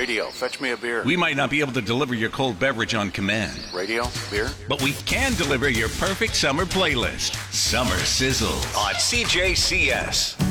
Radio, fetch me a beer. We might not be able to deliver your cold beverage on command. Radio, beer. But we can deliver your perfect summer playlist. Summer Sizzle on CJCS.